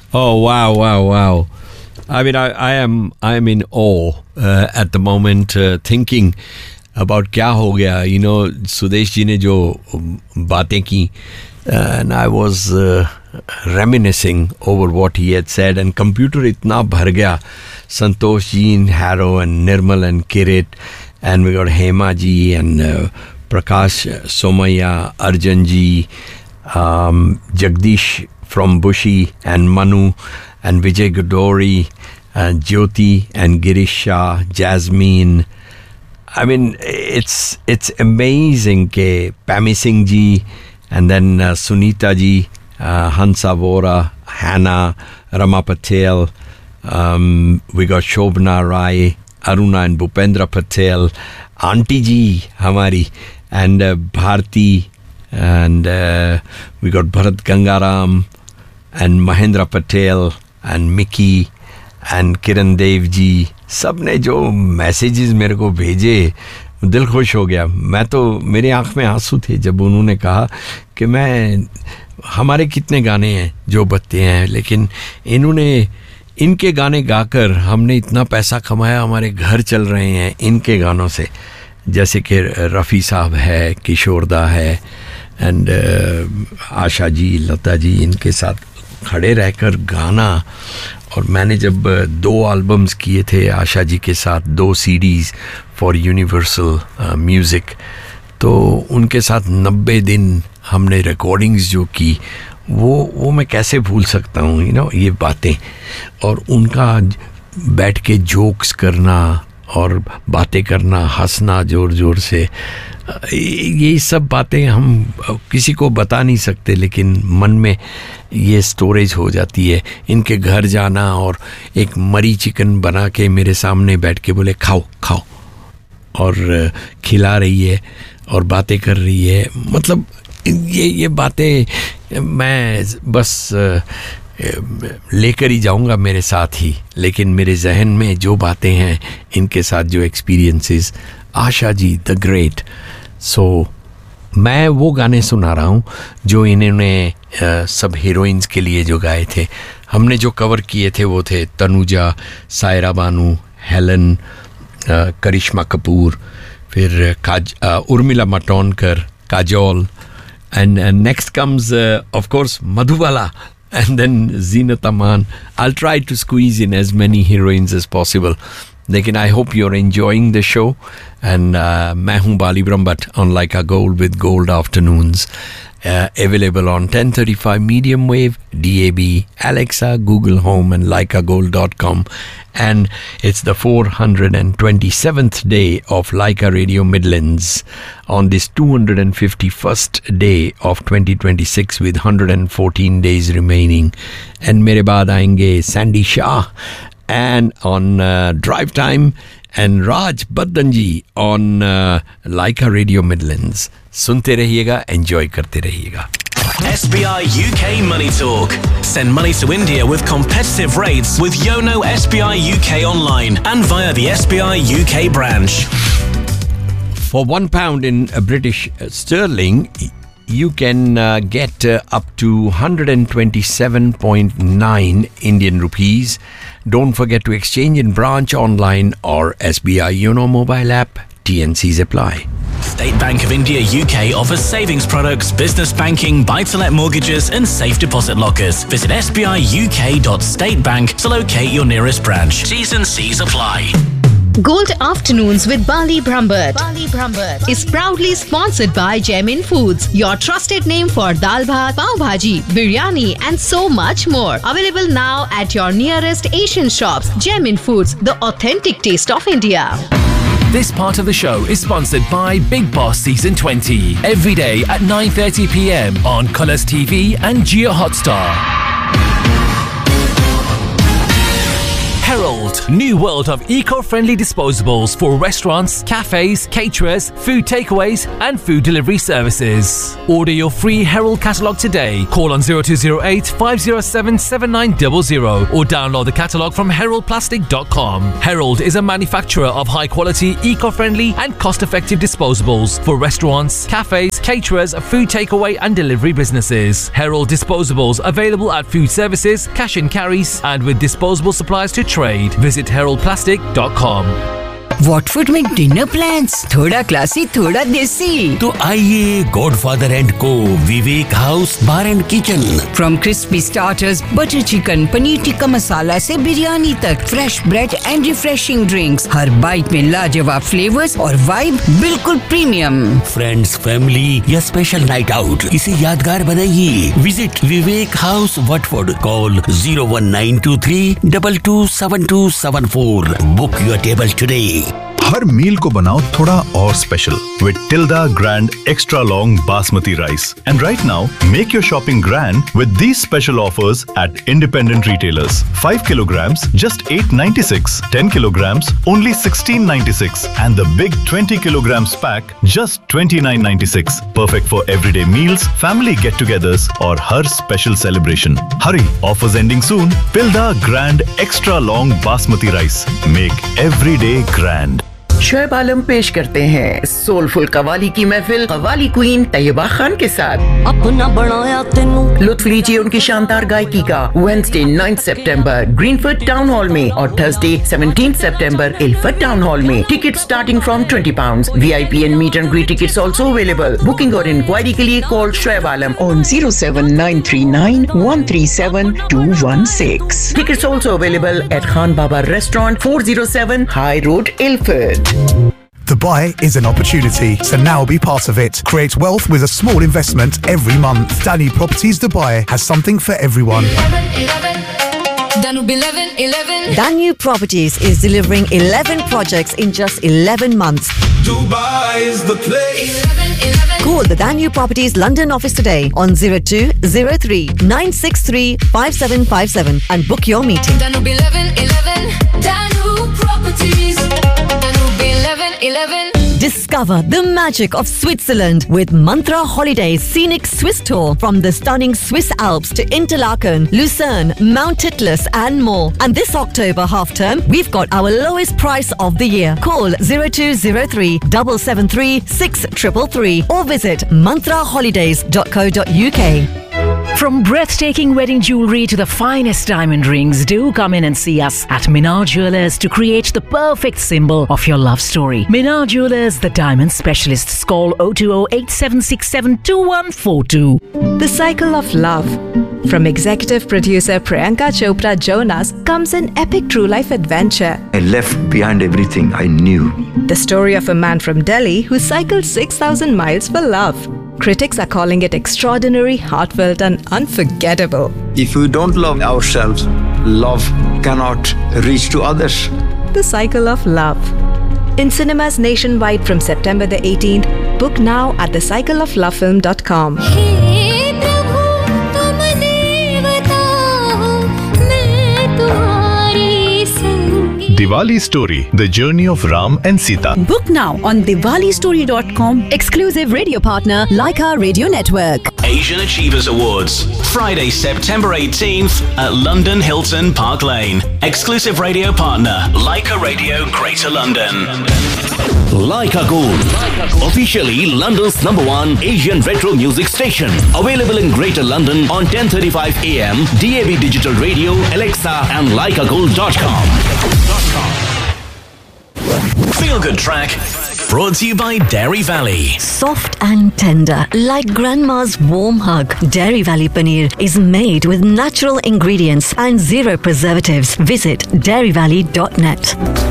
Oh, wow, wow, wow. I mean, I am in awe at the moment, thinking about क्या हो गया. You know, Sudesh ji ने जो बातें की, and I was reminiscing over what he had said, and computer इतना भर गया. Santosh ji in Harrow and Nirmal and Kirit, and we got Hema ji and Prakash Somaya, Arjun ji, Jagdish from Bushi and Manu and Vijay Godori, Jyoti and Girish Shah, Jasmine. I mean, it's amazing ke Pami Singh ji and then Sunita ji, Hansa Vora, Hannah, Rama Patel, we got Shobna Rai, Aruna and Bhupendra Patel, Auntie ji Hamari, and Bharti, and we got Bharat Gangaram and Mahendra Patel and Mickey and Kiran Dev ji. सब ने जो messages मेरे को भेजे, दिल खुश हो गया. मैं तो, मेरी आंख में आंसू थे जब उन्होंने कहा कि हमारे कितने गाने हैं जो बजते हैं, लेकिन इनके गाने गाकर हमने इतना पैसा कमाया, हमारे घर चल रहे हैं इनके गानों से. जैसे कि रफ़ी साहब है, किशोरदा है, एंड आशा जी, लता जी, इनके साथ खड़े रहकर गाना. और मैंने जब 2 एल्बम्स किए थे आशा जी के साथ, 2 CDs फॉर यूनिवर्सल म्यूज़िक, तो उनके साथ 90 दिन हमने रिकॉर्डिंग्स जो की, वो मैं कैसे भूल सकता हूँ, ये बातें. और उनका बैठ के जोक्स करना और बातें करना, हंसना ज़ोर ज़ोर से, ये सब बातें हम किसी को बता नहीं सकते, लेकिन मन में ये स्टोरेज हो जाती है. इनके घर जाना और एक मरी चिकन बना के मेरे सामने बैठ के बोले खाओ खाओ, और खिला रही है और बातें कर रही है. मतलब ये बातें मैं बस लेकर ही जाऊंगा मेरे साथ ही, लेकिन मेरे जहन में जो बातें हैं, इनके साथ जो experiences, Asha ji the great. सो मैं वो गाने सुना रहा हूँ जो इन्होंने सब हीरोइंस के लिए जो गाए थे. हमने जो कवर किए थे वो थे तनुजा, सायरा बानू, हेलन, करिश्मा कपूर, फिर Urmila Matondkar, Kajol, and next comes of course Madhubala, and then Zeenat Aman. I'll try to squeeze in as many heroines as possible. लेकिन I hope you're enjoying the show, and मैं हूँ बाली Brahmbhatt on Like a Gold with Gold Afternoons, available on 1035 medium wave, DAB, Alexa, Google Home, and likeagold.com. And it's the 427th day of Leica Radio Midlands on this 251st day of 2026 with 114 days remaining. And मेरे बाद आएंगे Sandy Shah and on Drive Time, and Raj Baddanji on Leica Radio Midlands. सुनते रहिएगा, enjoy करते रहिएगा. SBI UK Money Talk. Send money to India with competitive rates with Yono SBI UK online and via the SBI UK branch. For £1 in British sterling, you can get up to 127.9 Indian rupees. Don't forget to exchange in branch, online or SBI Yono mobile app. TNCs apply. State Bank of India UK offers savings products, business banking, buy-to-let mortgages and safe deposit lockers. Visit sbiuk.statebank to locate your nearest branch. T's and C's apply. Gold Afternoons with Bali Brahmbhatt is proudly sponsored by Jaimin Foods, your trusted name for dal bhat, pav bhaji, biryani and so much more. Available now at your nearest Asian shops. Jaimin Foods, the authentic taste of India. This part of the show is sponsored by Big Boss Season 20. Every day at 9:30 p.m. on Colours TV and Jio Hotstar. Herald Herald, new world of eco-friendly disposables for restaurants, cafes, caterers, food takeaways and food delivery services. Order your free Herald catalogue today. Call on 0208 507 7900 or download the catalogue from heraldplastic.com. Herald is a manufacturer of high-quality, eco-friendly and cost-effective disposables for restaurants, cafes, caterers, food takeaway and delivery businesses. Herald disposables available at food services, cash and carries and with disposable supplies to trade. Visit heraldplastic.com. Watford में dinner plans थोड़ा classy थोड़ा देसी तो आइए godfather and को विवेक house bar and kitchen from crispy starters butter chicken paneer tikka masala से बिरयानी तक fresh bread and refreshing drinks her bite में लाजवाब फ्लेवर्स और वाइब बिल्कुल प्रीमियम फ्रेंड्स फैमिली या स्पेशल नाइट आउट इसे यादगार बनाइए visit Vivek house Watford call 01923 227274 book your table today हर मील को बनाओ थोड़ा और special with Tilda Grand Extra Long Basmati Rice. And right now, make your shopping grand with these special offers at independent retailers. 5 kilograms, just $8.96. 10 kilograms, only $16.96. And the big 20 kilograms pack, just $29.96. Perfect for everyday meals, family get-togethers, or her special celebration. Hurry, offers ending soon. Tilda Grand Extra Long Basmati Rice. Make every day grand. Shoaib आलम पेश करते हैं soulful qawwali की महफिल qawwali queen Taiba Khan के साथ अपना बनाया तेनू लुत्फ लीजिए उनकी शानदार गायकी का वेडनेसडे 9 सितंबर ग्रीनफील्ड टाउन हॉल में और थर्सडे 17 सितंबर इल्फर्ड टाउन हॉल में ticket starting from £20 VIP and meet and greet tickets also available booking और इंक्वायरी के लिए call Shoaib Alam on 07939137216 tickets also available at Khan Baba Restaurant 407 High Road Ilford. Dubai is an opportunity, so now be part of it. Create wealth with a small investment every month. Danube Properties Dubai has something for everyone. Danube Properties is delivering 11 projects in just 11 months. Dubai is the place. Call the Danube Properties London office today on 0203 963 5757 and book your meeting. Danube 1111 Danube Properties. Danube 1111. Discover the magic of Switzerland with Mantra Holidays Scenic Swiss Tour from the stunning Swiss Alps to Interlaken, Lucerne, Mount Titlis and more. And this October half term, we've got our lowest price of the year. Call 0203 773 6333 or visit mantraholidays.co.uk. From breathtaking wedding jewellery to the finest diamond rings, do come in and see us at Minar Jewellers to create the perfect symbol of your love story. Minar Jewellers, the diamond specialists. Call 020-8767-2142. The Cycle of Love. From executive producer Priyanka Chopra Jonas comes an epic true life adventure. I left behind everything I knew. The story of a man from Delhi who cycled 6,000 miles for love. Critics are calling it extraordinary, heartfelt and unforgettable. If we don't love ourselves, love cannot reach to others. The Cycle of Love. In cinemas nationwide from September the 18th, book now at thecycleoflovefilm.com. Diwali Story, the journey of Ram and Sita. Book now on diwalistory.com. Exclusive radio partner, Leica Radio Network. Asian Achievers Awards, Friday, September 18th at London Hilton Park Lane. Exclusive radio partner, Leica Radio Greater London. Leica Gold, officially London's #1 Asian retro music station. Available in Greater London on 10:35 AM, DAB Digital Radio, Alexa and leicagold.com. Feel Good Track, brought to you by Dairy Valley. Soft and tender, like grandma's warm hug. Dairy Valley Paneer is made with natural ingredients and zero preservatives. Visit dairyvalley.net.